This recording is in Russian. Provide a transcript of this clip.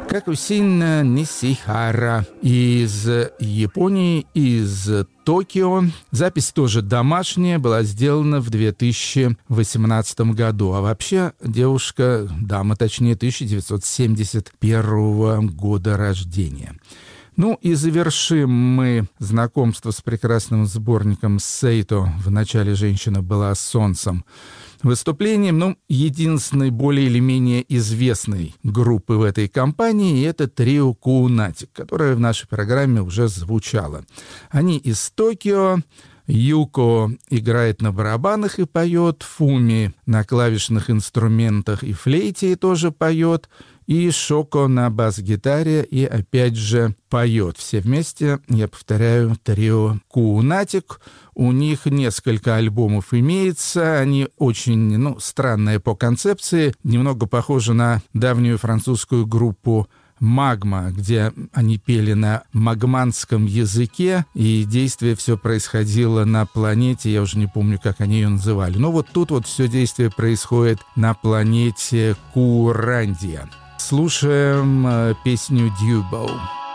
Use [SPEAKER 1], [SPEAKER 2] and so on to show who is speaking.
[SPEAKER 1] Какусин Нисихара из Японии, из Токио. Запись тоже домашняя, была сделана в 2018 году. А вообще девушка, дама точнее, 1971 года рождения. Ну и завершим мы знакомство с прекрасным сборником Сейто «В начале женщина была солнцем» выступлением, единственной более или менее известной группы в этой компании, это трио Куунатик, которое в нашей программе уже звучало. Они из Токио. Юко играет на барабанах и поет, Фуми на клавишных инструментах и флейте тоже поет, и Шоко на бас-гитаре и опять же поет. Все вместе, я повторяю, трио Куунатик. У них несколько альбомов имеется, они очень странные по концепции, немного похожи на давнюю французскую группу «Магма», где они пели на магманском языке, и действие все происходило на планете, я уже не помню, как они ее называли. Но вот тут вот все действие происходит на планете Курандия. Слушаем песню «Дьюбоу».